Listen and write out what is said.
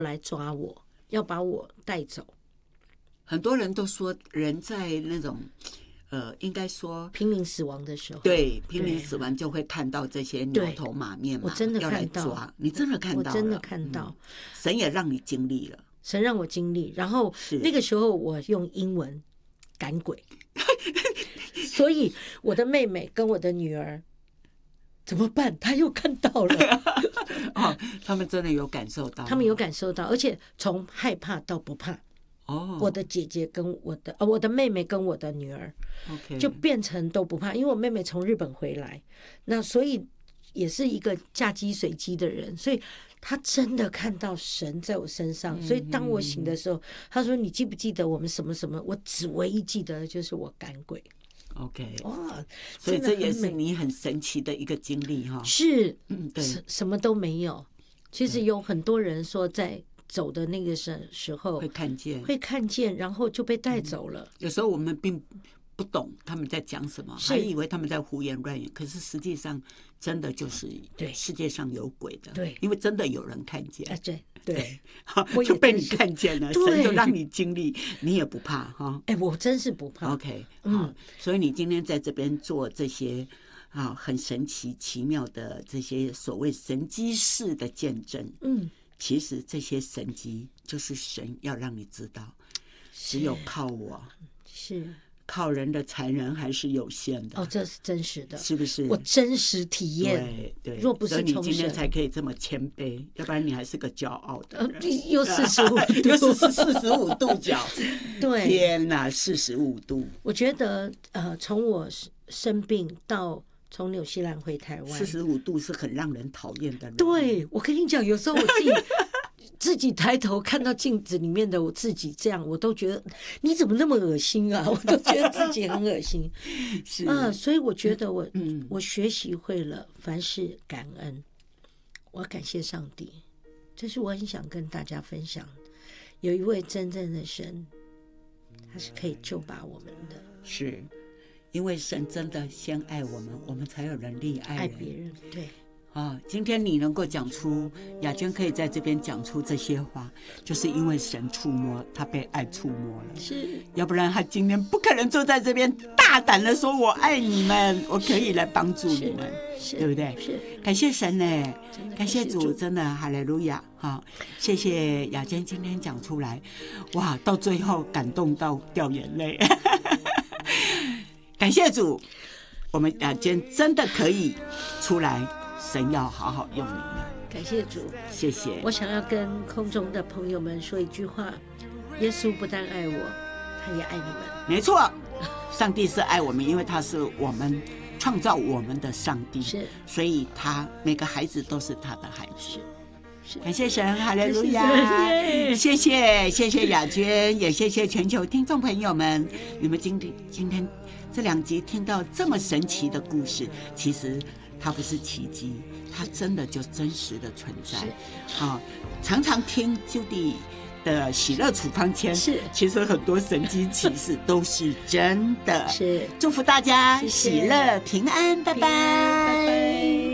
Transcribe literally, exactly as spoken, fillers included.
来抓我，要把我带走。 很多人都说，人在那种呃，应该说濒临死亡的时候， 对，濒临死亡就会看到这些牛头马面嘛， 我真的看到， 要来抓，你真的看到了， 我真的看到、嗯， 神也让你经历了， 神让我经历，然后那个时候我用英文赶鬼，所以我的妹妹跟我的女儿怎么办？她又看到了， 哦，他们真的有感受到， 他们有感受到，而且从害怕到不怕。哦，我的姐姐跟我的呃，我的妹妹跟我的女儿， okay. 就变成都不怕，因为我妹妹从日本回来，那所以也是一个嫁鸡随鸡的人，所以她真的看到神在我身上。嗯、所以当我醒的时候，她说：“你记不记得我们什么什么？”我只唯一记得的就是我赶鬼。 OK， 哇， 所以这也是你很神奇的一个经历哈。 是， 嗯，对， 什么都没有。其实有很多人说在走的那个时时候会看见， 会看见，然后就被带走了。 嗯、有时候我们并不懂他们在讲什么，还以为他们在胡言乱语，可是实际上真的就是对世界上有鬼的， 对， 因为真的有人看见， 啊、对对， 对就被你看见了，神就让你经历，你也不怕哈。 哎，我真是不怕。 OK， 好，嗯，所以你今天在这边做这些。啊，很神奇、奇妙的这些所谓神迹式的见证，嗯，其实这些神迹就是神要让你知道，只有靠我， 是靠人的才能还是有限的。 哦，这是真实的， 是不是？ 我真实体验， 对对。 若不是从神， 所以你今天才可以这么谦卑，要不然你还是个骄傲的人。 呃、又四十五度， 又是四十五度角， 对， 天哪，四十五度。 我觉得，呃，从我生病到。从纽西兰回台湾， 四十五度是很让人讨厌的人。 对，我跟你讲，有时候我自己自己抬头看到镜子里面的我自己这样，我都觉得你怎么那么恶心啊！我都觉得自己很恶心。 是啊，所以我觉得我、 嗯、 我学习会了，凡事感恩，我要感谢上帝，这是我很想跟大家分享。有一位真正的神，他是可以救拔我们的。 是。因为神真的先爱我们，我们才有能力爱人爱别人。对啊，今天你能够讲出，雅娟可以在这边讲出这些话，就是因为神触摸他，被爱触摸了。 是， 要不然他今天不可能坐在这边大胆的说：“我爱你们，我可以来帮助你们，对不对？” 是， 感谢神呢，感谢主，真的哈利路亚哈！谢谢雅娟今天讲出来，哇，到最后感动到掉眼泪。感谢主，我们雅娟真的可以出来，神要好好用你了。 感谢主， 谢谢。 我想要跟空中的朋友们说一句话：耶稣不但爱我，他也爱你们。 没错，上帝是爱我们，因为他是我们创造我们的上帝， 是， 所以他每个孩子都是他的孩子。 是， 感谢神，哈利路亚！谢谢谢谢雅娟，也谢谢全球听众朋友们，你们今天今天这两集听到这么神奇的故事，其实它不是奇迹，它真的就真实的存在。好、哦，常常听Judy的喜乐处方签， 是， 其实很多神迹奇事都是真的。 是， 祝福大家谢谢喜乐平安，拜拜， 拜拜。